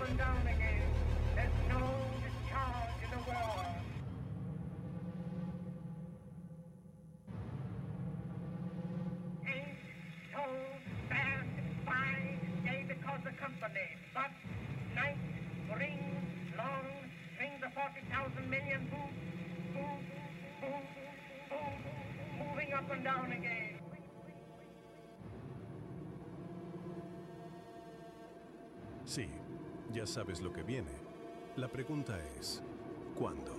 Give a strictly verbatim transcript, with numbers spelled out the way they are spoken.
and down again. There's no discharge in the war. Ain't so bad by day because the company, but night brings long strings of forty thousand million boom, boom, boom, boom, moving up and down again. Sí, ya sabes lo que viene. La pregunta es, ¿cuándo?